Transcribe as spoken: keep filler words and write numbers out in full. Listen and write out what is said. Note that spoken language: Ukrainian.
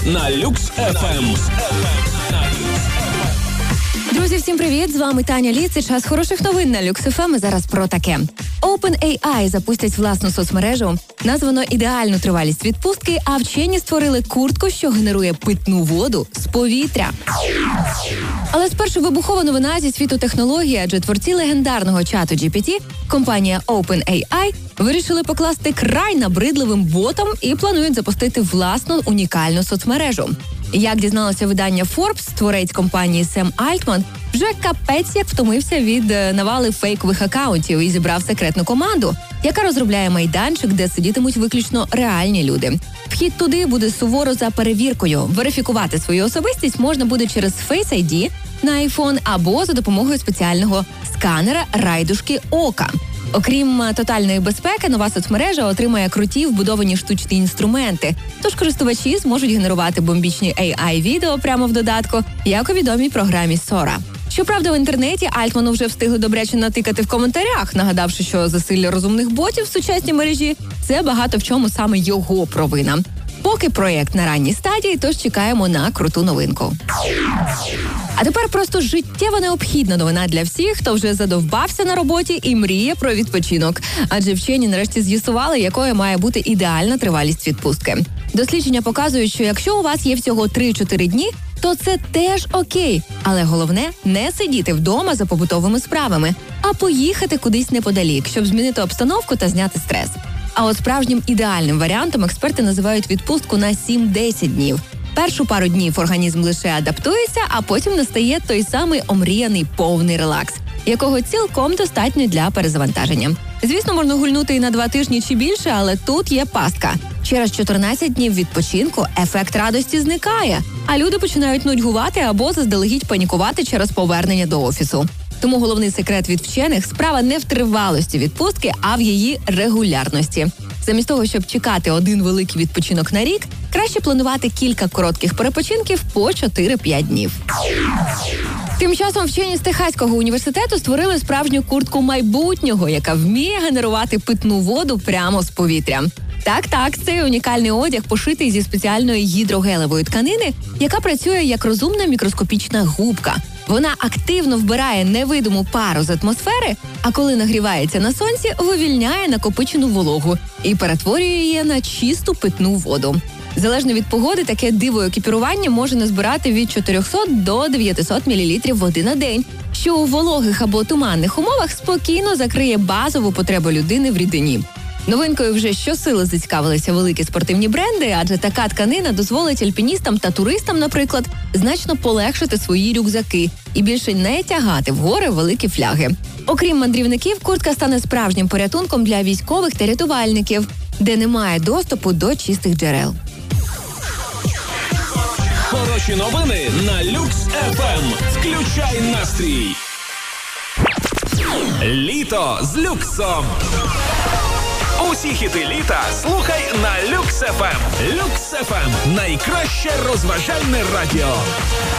на Люкс еф ем. Друзі, всім привіт! З вами Таня Лі. Це час хороших новин на Люкс еф ем. І зараз про таке. OpenAI запустять власну соцмережу. Названо ідеальну тривалість відпустки, а вчені створили куртку, що генерує питну воду з повітря. Але спершу вибухова новина зі світу технології, адже творці легендарного чату джі пі ті, компанія OpenAI, вирішили покласти край набридливим ботам і планують запустити власну унікальну соцмережу. Як дізналося видання Forbes, творець компанії Сем Альтман вже капець як втомився від навали фейкових акаунтів і зібрав секретну команду, яка розробляє майданчик, де сидітимуть виключно реальні люди. Вхід туди буде суворо за перевіркою. Верифікувати свою особистість можна буде через Face ай ді на iPhone або за допомогою спеціального сканера райдушки ока. Окрім тотальної безпеки, нова соцмережа отримає круті вбудовані штучні інструменти, тож користувачі зможуть генерувати бомбічні ей ай-відео прямо в додатку, як у відомій програмі Sora. Щоправда, в інтернеті Альтману вже встигли добряче натикати в коментарях, нагадавши, що засилля розумних ботів в сучасній мережі – це багато в чому саме його провина. Поки проєкт на ранній стадії, тож чекаємо на круту новинку. А тепер просто життєво необхідна новина для всіх, хто вже задовбався на роботі і мріє про відпочинок. Адже вчені нарешті з'ясували, якою має бути ідеальна тривалість відпустки. Дослідження показують, що якщо у вас є всього три-чотири дні, то це теж окей. Але головне – не сидіти вдома за побутовими справами, а поїхати кудись неподалік, щоб змінити обстановку та зняти стрес. А от справжнім ідеальним варіантом експерти називають відпустку на сім-десять днів. Першу пару днів організм лише адаптується, а потім настає той самий омріяний повний релакс, якого цілком достатньо для перезавантаження. Звісно, можна гульнути і на два тижні чи більше, але тут є пастка. Через чотирнадцять днів відпочинку ефект радості зникає, а люди починають нудьгувати або заздалегідь панікувати через повернення до офісу. Тому головний секрет від вчених – справа не в тривалості відпустки, а в її регулярності. Замість того, щоб чекати один великий відпочинок на рік, краще планувати кілька коротких перепочинків по чотири-п'ять днів. Тим часом вчені з Техаського університету створили справжню куртку майбутнього, яка вміє генерувати питну воду прямо з повітря. Так-так, цей унікальний одяг пошитий зі спеціальної гідрогелевої тканини, яка працює як розумна мікроскопічна губка. Вона активно вбирає невидиму пару з атмосфери, а коли нагрівається на сонці, вивільняє накопичену вологу і перетворює її на чисту питну воду. Залежно від погоди, таке диво екіпірування може назбирати від чотирьохсот до дев'ятисот мілілітрів води на день, що у вологих або туманних умовах спокійно закриє базову потребу людини в рідині. Новинкою вже щосили зацікавилися великі спортивні бренди, адже така тканина дозволить альпіністам та туристам, наприклад, значно полегшити свої рюкзаки і більше не тягати в гори великі фляги. Окрім мандрівників, куртка стане справжнім порятунком для військових та рятувальників, де немає доступу до чистих джерел. Хороші новини на Люкс еф ем. Включай настрій. Літо з люксом. Усі хіти літа слухай на Люкс еф ем. Люкс еф ем – найкраще розважальне радіо.